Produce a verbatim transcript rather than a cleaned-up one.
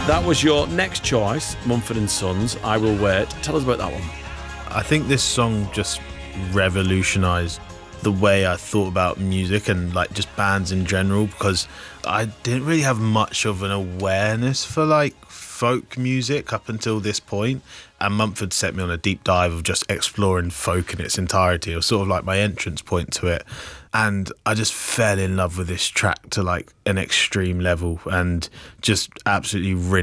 That was your next choice, Mumford and Sons, I Will Wait. Tell us about that one. I think this song just revolutionised the way I thought about music and like just bands in general, because I didn't really have much of an awareness for like folk music up until this point, and Mumford set me on a deep dive of just exploring folk in its entirety. It was sort of like my entrance point to it, and I just fell in love with this track to like an extreme level and just absolutely rinsed